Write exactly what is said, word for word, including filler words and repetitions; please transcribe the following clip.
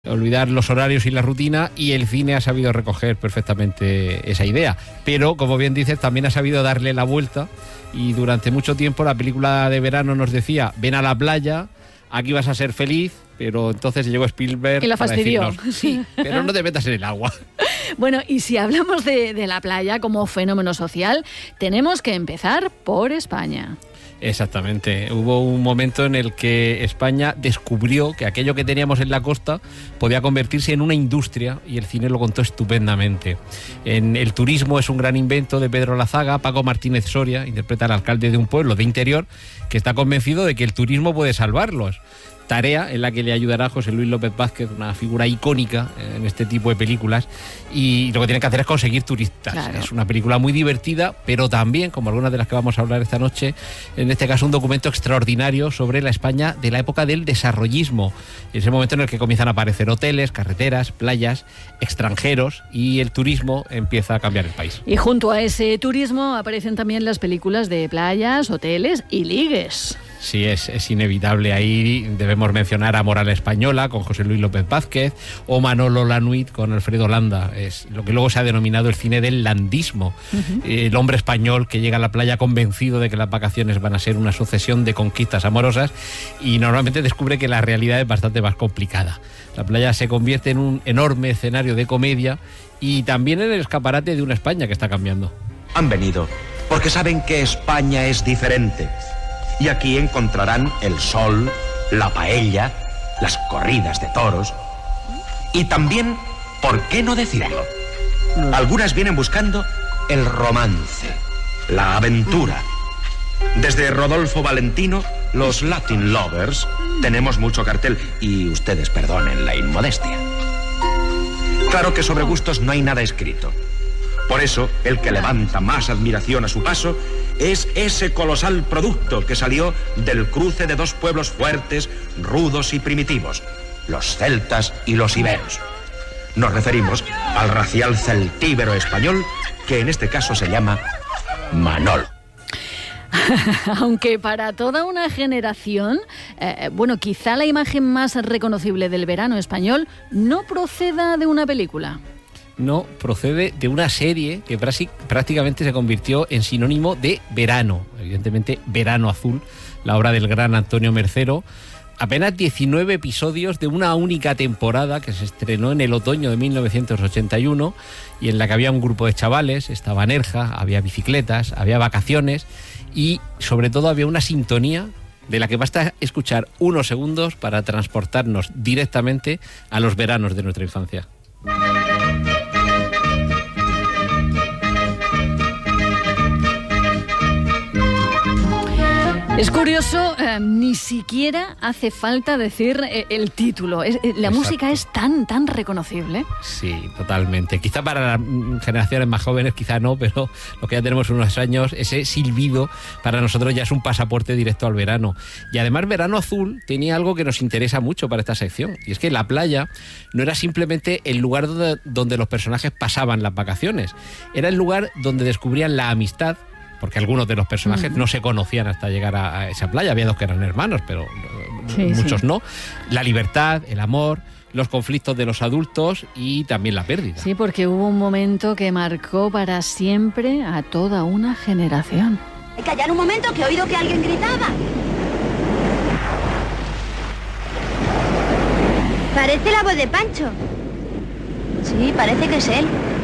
olvidar los horarios y la rutina, y el cine ha sabido recoger perfectamente esa idea. Pero, como bien dices, también ha sabido darle la vuelta, y durante mucho tiempo la película de verano nos decía: ven a la playa, aquí vas a ser feliz, pero entonces llegó Spielberg y la fastidió. para decirnos, sí, pero no te metas en el agua. Bueno, y si hablamos de, de la playa como fenómeno social, tenemos que empezar por España. Exactamente. Hubo un momento en el que España descubrió que aquello que teníamos en la costa podía convertirse en una industria, y el cine lo contó estupendamente. En el turismo es un gran invento de Pedro Lazaga. Paco Martínez Soria interpreta al alcalde de un pueblo de interior que está convencido de que el turismo puede salvarlos. Tarea en la que le ayudará José Luis López Vázquez, una figura icónica en este tipo de películas, y lo que tienen que hacer es conseguir turistas. Claro. Es una película muy divertida, pero también, como algunas de las que vamos a hablar esta noche, en este caso un documento extraordinario sobre la España de la época del desarrollismo, ese momento en el que comienzan a aparecer hoteles, carreteras, playas, extranjeros, y el turismo empieza a cambiar el país. Y junto a ese turismo aparecen también las películas de playas, hoteles y ligues. Sí, es, es inevitable. Ahí debemos mencionar a Moral Española con José Luis López Vázquez, o Manolo Lanuit con Alfredo Landa. Es lo que luego se ha denominado el cine del landismo. Uh-huh. El hombre español que llega a la playa convencido de que las vacaciones van a ser una sucesión de conquistas amorosas, y normalmente descubre que la realidad es bastante más complicada. La playa se convierte en un enorme escenario de comedia, y también en el escaparate de una España que está cambiando. Han venido porque saben que España es diferente. Y aquí encontrarán el sol, la paella, las corridas de toros. Y también, ¿por qué no decirlo? Algunas vienen buscando el romance, la aventura. Desde Rodolfo Valentino, los Latin Lovers, tenemos mucho cartel, y ustedes perdonen la inmodestia. Claro que sobre gustos no hay nada escrito. Por eso, el que levanta más admiración a su paso es ese colosal producto que salió del cruce de dos pueblos fuertes, rudos y primitivos, los celtas y los iberos. Nos referimos al racial celtíbero español, que en este caso se llama Manol. Aunque para toda una generación, eh, bueno, quizá la imagen más reconocible del verano español no proceda de una película. No, procede de una serie que prácticamente se convirtió en sinónimo de verano. Evidentemente, Verano Azul, la obra del gran Antonio Mercero. Apenas diecinueve episodios de una única temporada que se estrenó en el otoño de mil novecientos ochenta y uno, y en la que había un grupo de chavales, estaba Nerja, había bicicletas, había vacaciones, y sobre todo había una sintonía de la que basta escuchar unos segundos para transportarnos directamente a los veranos de nuestra infancia. Es curioso, eh, ni siquiera hace falta decir eh, el título. Es, eh, la Exacto. música es tan, tan reconocible. Sí, totalmente. Quizá para las generaciones más jóvenes, quizá no, pero los que ya tenemos unos años, ese silbido para nosotros ya es un pasaporte directo al verano. Y además, Verano Azul tenía algo que nos interesa mucho para esta sección, y es que la playa no era simplemente el lugar donde, donde los personajes pasaban las vacaciones, era el lugar donde descubrían la amistad, porque algunos de los personajes mm. no se conocían hasta llegar a, a esa playa. Había dos que eran hermanos, pero sí, muchos sí. no. La libertad, el amor, los conflictos de los adultos y también la pérdida. Sí, porque hubo un momento que marcó para siempre a toda una generación. Callar un momento, que he oído que alguien gritaba. Parece la voz de Pancho. Sí, parece que es él.